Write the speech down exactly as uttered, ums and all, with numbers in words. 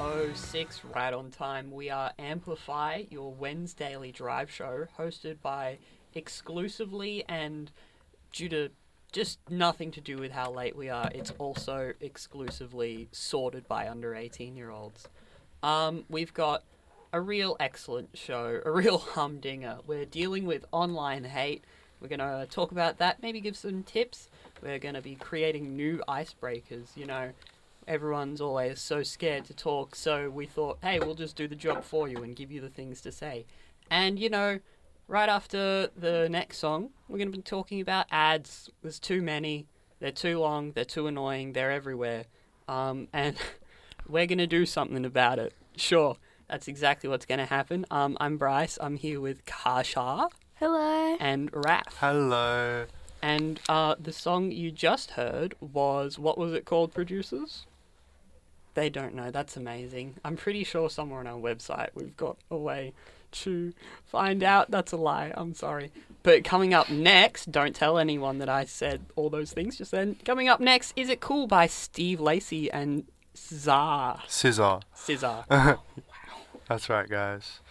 oh six, right on time. We are Amplify, your Wednesdaily drive show, hosted by exclusively and due to just nothing to do with how late we are, it's also exclusively sorted by under eighteen-year-olds. Um, we've got a real excellent show, a real humdinger. We're dealing with online hate. We're going to talk about that, maybe give some tips. We're going to be creating new icebreakers. You know, everyone's always so scared to talk, so we thought, hey, we'll just do the job for you and give you the things to say. And, you know, right after the next song, we're going to be talking about ads. There's too many. They're too long. They're too annoying. They're everywhere. Um, and we're going to do something about it. Sure, that's exactly what's going to happen. Um, I'm Bryce. I'm here with Kasha. Hello. And Raph. Hello. And uh, the song you just heard was, what was it called, producers? They don't know. That's amazing. I'm pretty sure somewhere on our website we've got a way to find out. That's a lie. I'm sorry. But coming up next, don't tell anyone that I said all those things just then. Coming up next, Is It Cool by Steve Lacy and Czar. Scissor. Scissor. That's right, guys.